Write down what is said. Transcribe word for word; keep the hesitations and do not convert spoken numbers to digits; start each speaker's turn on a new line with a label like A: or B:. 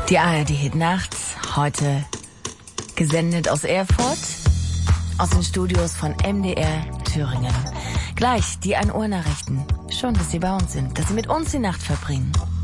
A: Die A R D Hit Nachts, heute gesendet aus Erfurt, aus den Studios von M D R Thüringen. Gleich die ein Uhr Nachrichten. Schön, dass Sie bei uns sind, dass Sie mit uns die Nacht verbringen.